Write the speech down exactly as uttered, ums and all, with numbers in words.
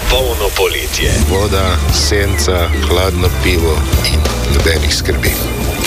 polno poletje. Voda, senca, hladno pivo in nobenih skrbi.